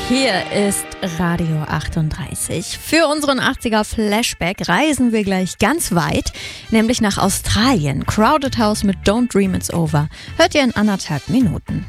Hier ist Radio 38. Für unseren 80er Flashback reisen wir gleich ganz weit, nämlich nach Australien. Crowded House mit Don't Dream It's Over. Hört ihr in 1,5 Minuten.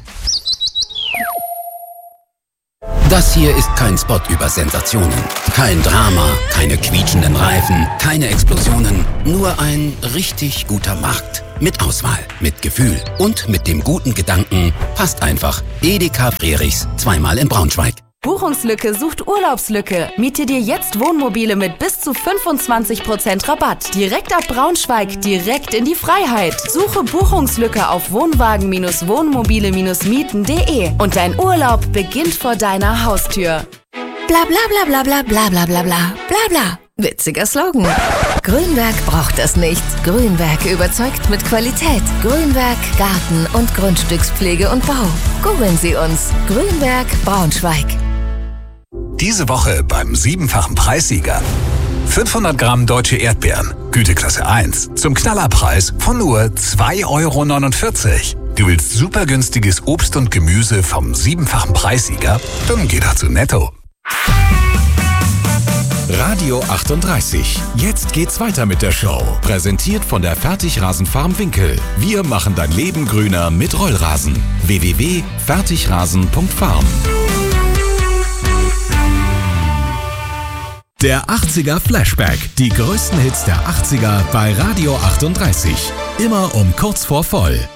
Das hier ist kein Spot über Sensationen. Kein Drama, keine quietschenden Reifen, keine Explosionen. Nur ein richtig guter Markt. Mit Auswahl, mit Gefühl und mit dem guten Gedanken, passt einfach. Edeka Frerichs, zweimal in Braunschweig. Buchungslücke sucht Urlaubslücke. Miete dir jetzt Wohnmobile mit bis zu 25% Rabatt. Direkt ab Braunschweig, direkt in die Freiheit. Suche Buchungslücke auf Wohnwagen-Wohnmobile-mieten.de und dein Urlaub beginnt vor deiner Haustür. Bla bla bla bla bla bla bla bla bla bla bla. Witziger Slogan. Grünwerk braucht es nicht. Grünwerk überzeugt mit Qualität. Grünwerk Garten- und Grundstückspflege und Bau. Googeln Sie uns. Grünwerk Braunschweig. Diese Woche beim 7-fachen Preissieger. 500 Gramm deutsche Erdbeeren, Güteklasse 1, zum Knallerpreis von nur 2,49 €. Du willst super günstiges Obst und Gemüse vom 7-fachen Preissieger? Dann geh doch zu Netto. Radio 38. Jetzt geht's weiter mit der Show. Präsentiert von der Fertigrasenfarm Winkel. Wir machen dein Leben grüner mit Rollrasen. www.fertigrasen.farm. Der 80er Flashback. Die größten Hits der 80er bei Radio 38. Immer um kurz vor voll.